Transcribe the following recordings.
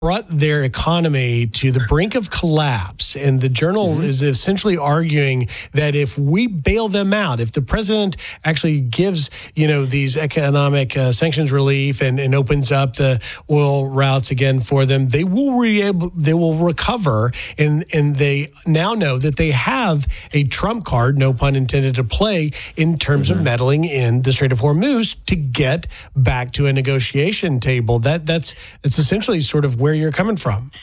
brought their economy to the brink of collapse. And the Journal is essentially arguing that if we bail them out, if the president actually gives, these economic sanctions relief and opens up the oil routes again for them, they will recover. And they now know that they have a trump card, no pun intended, to play in terms of meddling in the Strait of Hormuz to get back to a negotiation table. That's essentially sort of where you're coming from.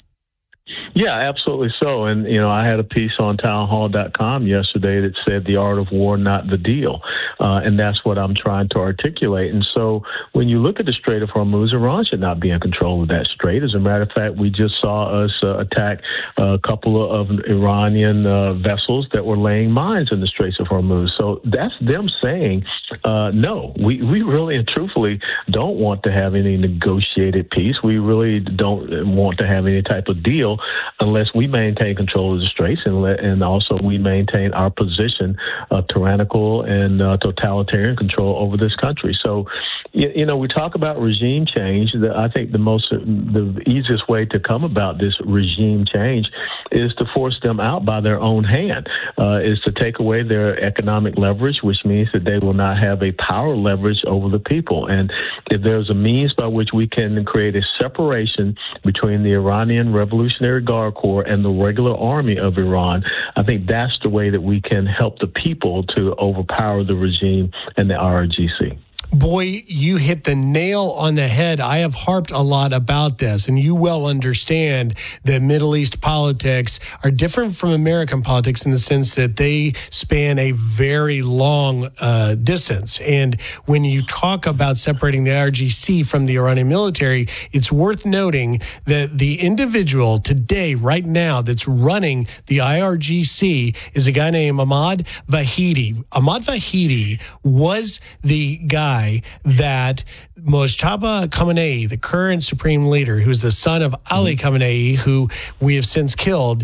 Yeah, absolutely so. And, I had a piece on townhall.com yesterday that said the art of war, not the deal. And that's what I'm trying to articulate. And so when you look at the Strait of Hormuz, Iran should not be in control of that strait. As a matter of fact, we just saw us attack a couple of Iranian vessels that were laying mines in the Straits of Hormuz. So that's them saying, no, we really and truthfully don't want to have any negotiated peace. We really don't want to have any type of deal unless we maintain control of the straits and also we maintain our position of tyrannical and totalitarian control over this country. So, we talk about regime change. I think the easiest way to come about this regime change is to force them out by their own hand, is to take away their economic leverage, which means that they will not have a power leverage over the people. And if there's a means by which we can create a separation between the Iranian Revolutionary Guard Corps and the regular army of Iran, I think that's the way that we can help the people to overpower the regime and the IRGC. Boy, you hit the nail on the head. I have harped a lot about this, and you well understand that Middle East politics are different from American politics in the sense that they span a very long distance. And when you talk about separating the IRGC from the Iranian military, it's worth noting that the individual today, right now, that's running the IRGC is a guy named Ahmad Vahidi. Ahmad Vahidi was the guy that Mojtaba Khamenei, the current supreme leader, who's the son of Ali Khamenei, who we have since killed,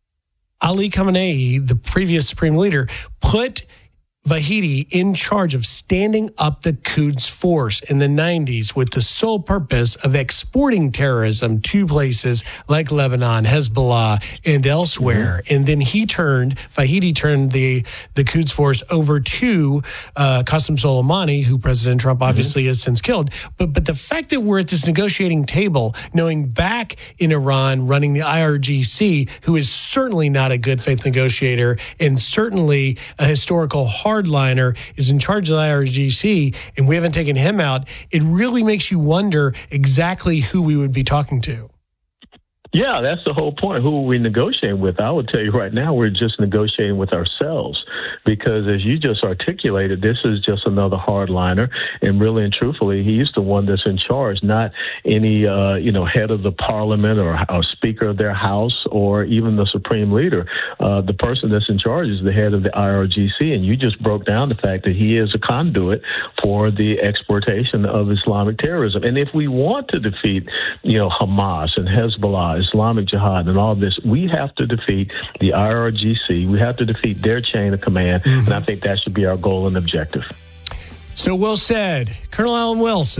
Ali Khamenei, the previous supreme leader, put Vahidi in charge of standing up the Quds Force in the 90s with the sole purpose of exporting terrorism to places like Lebanon, Hezbollah, and elsewhere. And then Vahidi turned the Quds Force over to Qasem Soleimani, who President Trump obviously has since killed. But the fact that we're at this negotiating table, knowing back in Iran running the IRGC, who is certainly not a good faith negotiator and certainly a historical hardliner, is in charge of the IRGC, and we haven't taken him out, it really makes you wonder exactly who we would be talking to. Yeah, that's the whole point. Who are we negotiating with? I would tell you right now, we're just negotiating with ourselves because, as you just articulated, this is just another hardliner. And really and truthfully, he's the one that's in charge, not any, head of the parliament or speaker of their house or even the supreme leader. The person that's in charge is the head of the IRGC. And you just broke down the fact that he is a conduit for the exportation of Islamic terrorism. And if we want to defeat, Hamas and Hezbollah, Islamic Jihad, and all this, we have to defeat the IRGC. We have to defeat their chain of command, and I think that should be our goal and objective. So well said. Colonel Alan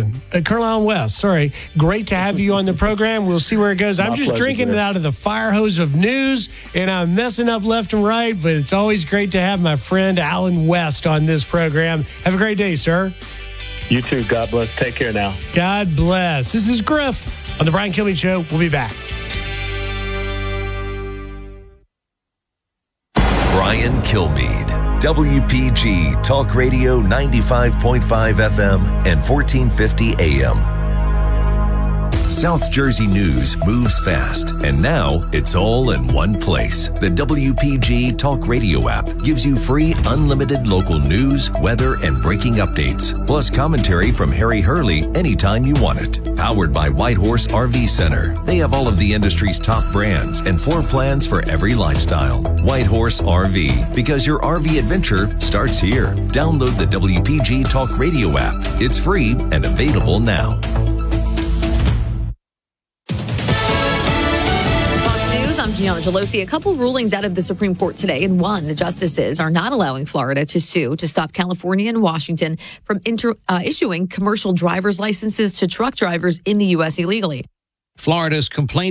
West, great to have you on the program. We'll see where it goes. I'm just drinking it out of the fire hose of news, and I'm messing up left and right, but it's always great to have my friend Alan West on this program. Have a great day, sir. You too. God bless. Take care now. God bless. This is Griff on The Brian Kilmeade Show. We'll be back. Brian Kilmeade, WPG Talk Radio 95.5 FM and 1450 AM. South Jersey news moves fast, and now it's all in one place. The WPG Talk Radio app gives you free, unlimited local news, weather, and breaking updates, plus commentary from Harry Hurley anytime you want it. Powered by Whitehorse RV Center. They have all of the industry's top brands and floor plans for every lifestyle. Whitehorse RV, because your RV adventure starts here. Download the WPG Talk Radio app. It's free and available now. I'm Gianna Gelosi. A couple rulings out of the Supreme Court today. And one, the justices are not allowing Florida to sue to stop California and Washington from issuing commercial driver's licenses to truck drivers in the U.S. illegally. Florida's complaint